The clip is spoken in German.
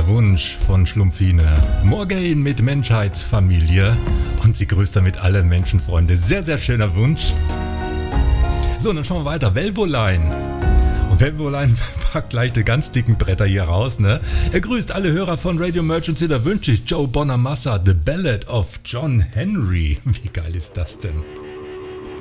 schöner Wunsch von Schlumpfine. Morgen mit Menschheitsfamilie und sie grüßt damit alle Menschenfreunde. Sehr, sehr schöner Wunsch. So, dann schauen wir weiter. Velvoline. Und Velvoline packt gleich die ganz dicken Bretter hier raus, ne? Er grüßt alle Hörer von Radio Emergency. Da wünsche ich Joe Bonamassa, The Ballad of John Henry. Wie geil ist das denn?